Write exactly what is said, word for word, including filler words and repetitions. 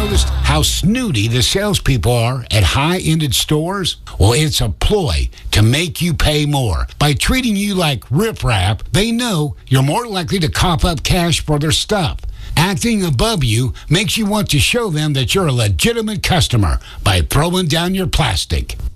noticed how snooty the salespeople are at high-ended stores? Well, it's a ploy to make you pay more. By treating you like riprap, they know you're more likely to cough up cash for their stuff. Acting above you makes you want to show them that you're a legitimate customer by throwing down your plastic.